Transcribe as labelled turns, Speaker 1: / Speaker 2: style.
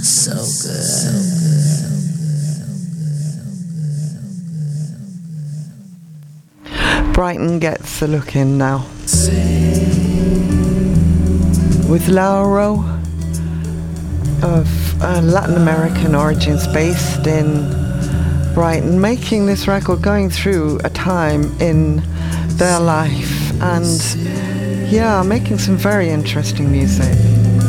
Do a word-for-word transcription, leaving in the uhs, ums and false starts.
Speaker 1: So good. So good.
Speaker 2: Brighton gets a look in now. With Lauro of uh, Latin American origins, based in Brighton, making this record, going through a time in their life, and yeah, making some very interesting music.